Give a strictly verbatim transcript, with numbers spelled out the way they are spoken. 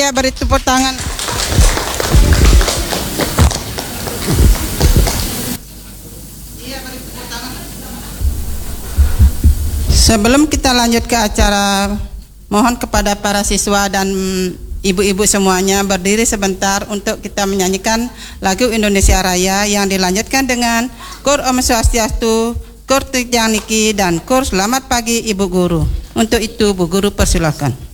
Iya, beri tepuk tangan. Sebelum kita lanjut ke acara, mohon kepada para siswa dan ibu-ibu semuanya berdiri sebentar untuk kita menyanyikan lagu Indonesia Raya yang dilanjutkan dengan Kur Om Swastiastu, Kur Trijang Niki, dan Kur Selamat Pagi Ibu Guru. Untuk itu Bu Guru persilakan.